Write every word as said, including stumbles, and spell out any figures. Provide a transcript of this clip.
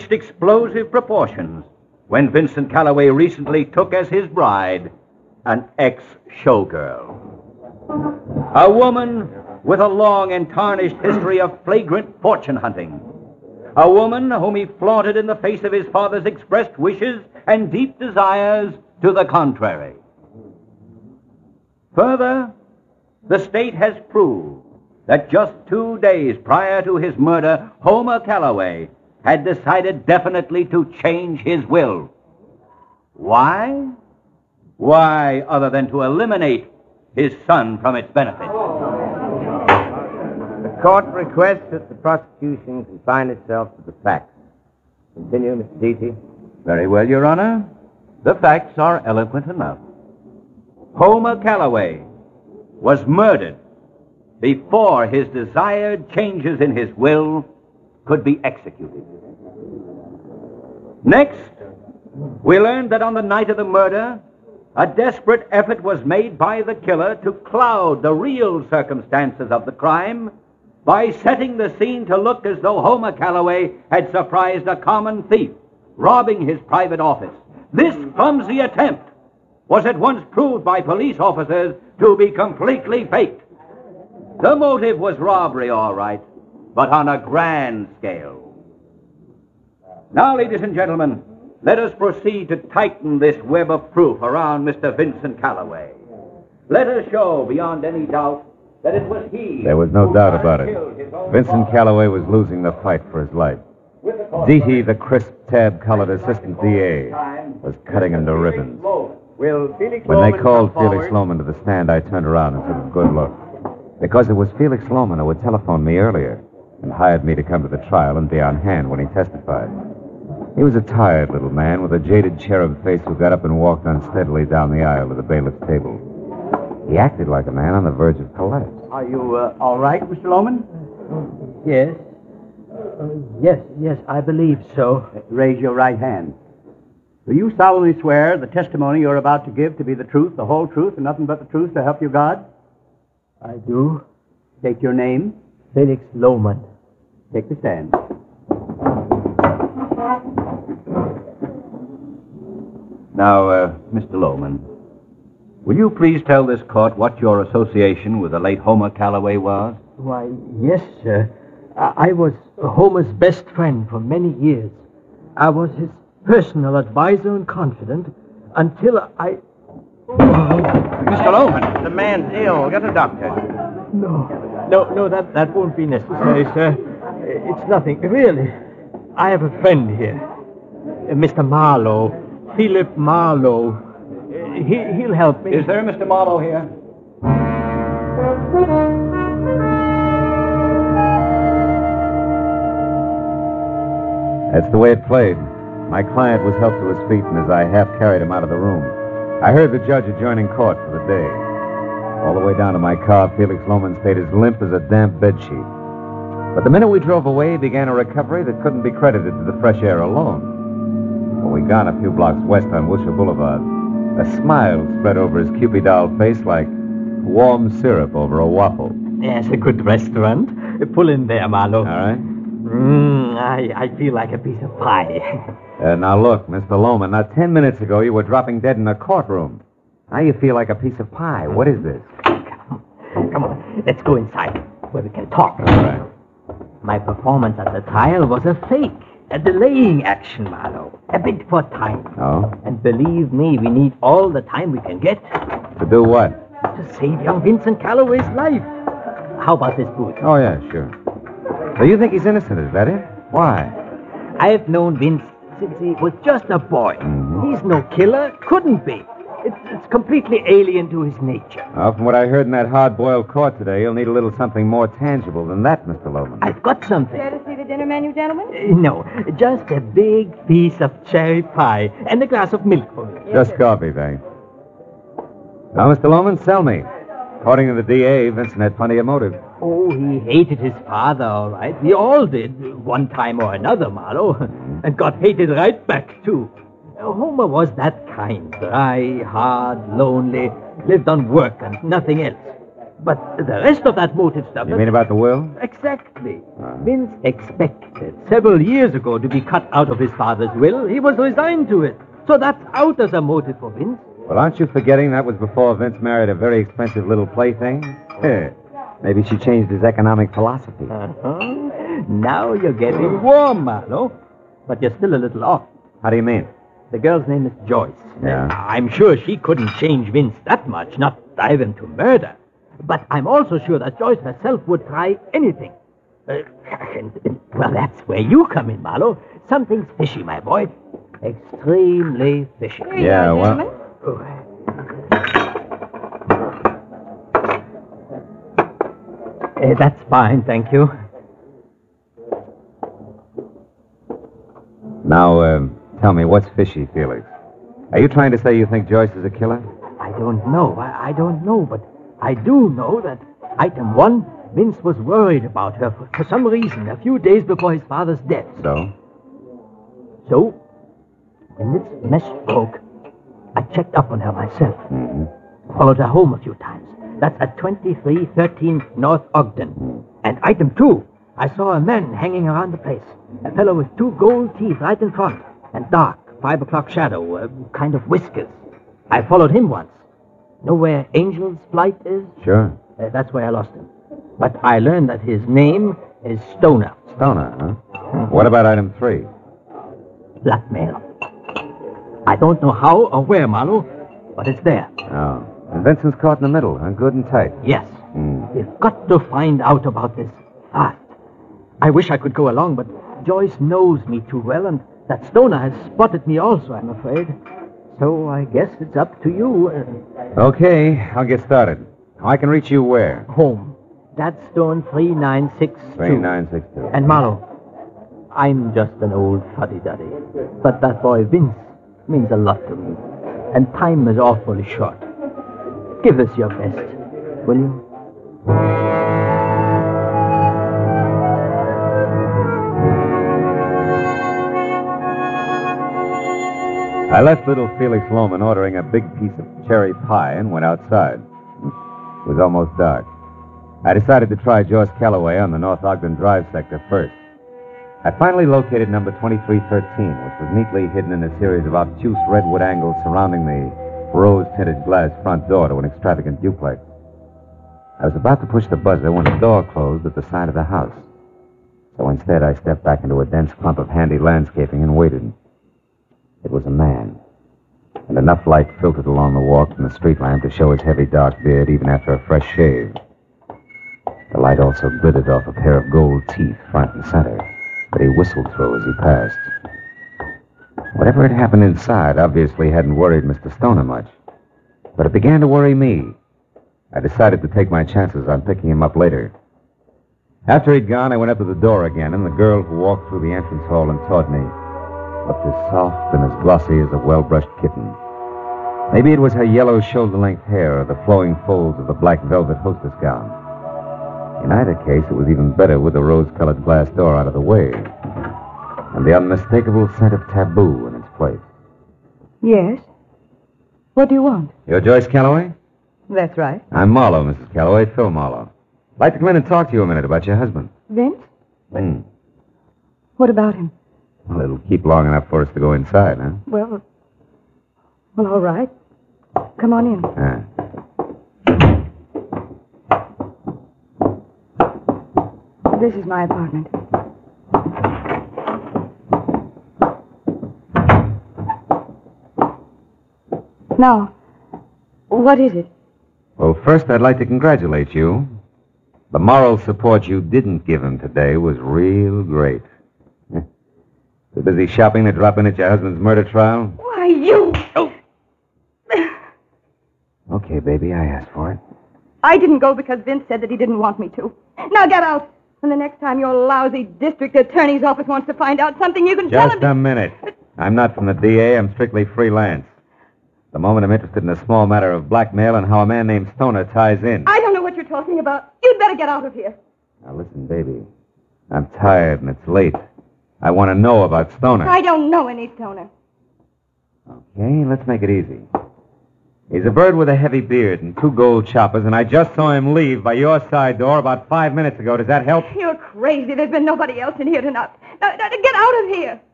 reached explosive proportions when Vincent Calloway recently took as his bride an ex-showgirl. A woman with a long and tarnished history of flagrant fortune hunting. A woman whom he flaunted in the face of his father's expressed wishes and deep desires to the contrary. Further, the state has proved that just two days prior to his murder, Homer Calloway had decided definitely to change his will. Why? Why, other than to eliminate his son from its benefit? The court requests that the prosecution confine itself to the facts. Continue, Mister Deasy. Very well, Your Honor. The facts are eloquent enough. Homer Calloway was murdered before his desired changes in his will could be executed. Next, we learned that on the night of the murder, a desperate effort was made by the killer to cloud the real circumstances of the crime by setting the scene to look as though Homer Calloway had surprised a common thief, robbing his private office. This clumsy attempt was at once proved by police officers to be completely faked. The motive was robbery, all right, but on a grand scale. Now, ladies and gentlemen, let us proceed to tighten this web of proof around Mister Vincent Calloway. Let us show beyond any doubt that it was he... There was no doubt about it. Vincent Calloway was losing the fight for his life. Deety, the crisp, tab-colored assistant D A, was cutting him to ribbons. Will Felix When Loman they called come Felix forward? Loman to the stand, I turned around and took a good look. Because it was Felix Loman who had telephoned me earlier and hired me to come to the trial and be on hand when he testified. He was a tired little man with a jaded cherub face who got up and walked unsteadily down the aisle to the bailiff's table. He acted like a man on the verge of collapse. Are you uh, all right, Mister Loman? Yes. Uh, yes, yes, I believe so. Uh, raise your right hand. Do you solemnly swear the testimony you're about to give to be the truth, the whole truth, and nothing but the truth to help you God? I do. State your name. Felix Loman. Take the stand. Now, uh, Mister Loman, will you please tell this court what your association with the late Homer Calloway was? Why, yes, sir. I, I was Homer's best friend for many years. I was his personal advisor and confidant until I... Mister Loman, the man's ill. Get a doctor. No, no, no, that, that won't be necessary, sir. It's nothing, really. I have a friend here, uh, Mister Marlowe, Philip Marlowe. Uh, he, he'll help me. Is there Mister Marlowe here? That's the way it played. My client was helped to his feet, and as I half carried him out of the room, I heard the judge adjourning court for the day. All the way down to my car, Felix Loman stayed as limp as a damp bedsheet. But the minute we drove away, he began a recovery that couldn't be credited to the fresh air alone. When we got a few blocks west on Wilshire Boulevard, a smile spread over his Cupid doll face like warm syrup over a waffle. There's a good restaurant. Pull in there, Marlowe. All right? Mmm, I, I feel like a piece of pie. Uh, now look, Mister Loman, not ten minutes ago you were dropping dead in a courtroom. Now you feel like a piece of pie. What is this? Come on, come on. Let's go inside where we can talk. All right. My performance at the trial was a fake, a delaying action, Marlowe. A bit for time. Oh? And believe me, we need all the time we can get To do what? to save young Vincent Calloway's life. How about this booth? Oh, yeah, sure. So you think he's innocent, is that it? Why? I've known Vince since he was just a boy. Mhm. He's no killer. Couldn't be. It's, it's completely alien to his nature. Well, from what I heard in that hard-boiled court today, you'll need a little something more tangible than that, Mister Loman. I've got something. Care to see the dinner menu, gentlemen? Uh, no, just a big piece of cherry pie and a glass of milk for me. Just coffee, thanks. Now, Mister Loman, sell me. According to the D A, Vincent had plenty of motive. Oh, he hated his father, all right. We all did, one time or another, Marlowe. And got hated right back, too. Homer was that kind. Dry, hard, lonely, lived on work and nothing else. But the rest of that motive stuff... You mean about the will? Exactly. Uh. Vince expected several years ago to be cut out of his father's will. He was resigned to it. So that's out as a motive for Vince. Well, aren't you forgetting that was before Vince married a very expensive little plaything? Maybe she changed his economic philosophy. Uh-huh. Now you're getting warm, Marlowe. But you're still a little off. How do you mean? The girl's name is Joyce. Yeah. I'm sure she couldn't change Vince that much, not drive him to murder. But I'm also sure that Joyce herself would try anything. Uh, and, and, well, that's where you come in, Marlowe. Something's fishy, my boy. Extremely fishy. Here you Yeah, are, well- gentlemen. Oh. Uh, that's fine, thank you. Now, uh, tell me, what's fishy, Felix? Are you trying to say you think Joyce is a killer? I don't know. I, I don't know, but I do know that item one, Vince was worried about her for, for some reason a few days before his father's death. So? So, when this mess broke, I checked up on her myself. Mm-hmm. Followed her home a few times. That's at twenty-three thirteen North Ogden. And item two, I saw a man hanging around the place. A fellow with two gold teeth right in front. And dark, five o'clock shadow, uh, kind of whiskers. I followed him once. Know where Angel's Flight is? Sure. Uh, that's where I lost him. But I learned that his name is Stoner. Stoner, huh? What about item three? Blackmail. I don't know how or where, Marlowe, but it's there. Oh. And Vincent's caught in the middle, huh? Good and tight. Yes. Mm. We've got to find out about this fast. I wish I could go along, but Joyce knows me too well, and that Stoner has spotted me also, I'm afraid. So I guess it's up to you. Uh, Okay, I'll get started. I can reach you where? home. Gladstone three nine six two. three nine six two. And Marlowe, I'm just an old fuddy-duddy. But that boy Vince means a lot to me. And time is awfully short. Give us your best, will you? I left little Felix Loman ordering a big piece of cherry pie and went outside. It was almost dark. I decided to try Joyce Calloway on the North Ogden Drive sector first. I finally located number twenty-three thirteen, which was neatly hidden in a series of obtuse redwood angles surrounding the rose-tinted glass front door to an extravagant duplex. I was about to push the buzzer when the door closed at the side of the house. So instead, I stepped back into a dense clump of handy landscaping and waited. It was a man, and enough light filtered along the walk from the street lamp to show his heavy dark beard even after a fresh shave. The light also glittered off a pair of gold teeth front and center that he whistled through as he passed. Whatever had happened inside obviously hadn't worried Mister Stoner much, but it began to worry me. I decided to take my chances on picking him up later. After he'd gone, I went up to the door again, and the girl who walked through the entrance hall and toward me looked as soft and as glossy as a well-brushed kitten. Maybe it was her yellow shoulder-length hair or the flowing folds of the black velvet hostess gown. In either case, it was even better with the rose-colored glass door out of the way and the unmistakable scent of taboo in its place. Yes? What do you want? You're Joyce Calloway? That's right. I'm Marlowe, Missus Calloway, Phil Marlowe. I'd like to come in and talk to you a minute about your husband. Vince? Hmm. What about him? Well, it'll keep long enough for us to go inside, huh? Well, well, all right. Come on in. Ah. This is my apartment. Now, what is it? Well, first, I'd like to congratulate you. The moral support you didn't give him today was real great. Too busy shopping to drop in at your husband's murder trial? Why, you... Oh. Okay, baby, I asked for it. I didn't go because Vince said that he didn't want me to. Now get out. And the next time your lousy district attorney's office wants to find out something, you can tell Just him... a minute. I'm not from the D A. I'm strictly freelance. At the moment, I'm interested in a small matter of blackmail and how a man named Stoner ties in. I don't know what you're talking about. You'd better get out of here. Now, listen, baby. I'm tired and it's late. I want to know about Stoner. I don't know any Stoner. Okay, let's make it easy. He's a bird with a heavy beard and two gold choppers, and I just saw him leave by your side door about five minutes ago. Does that help? You're crazy. There's been nobody else in here tonight. Now, now, get out of here.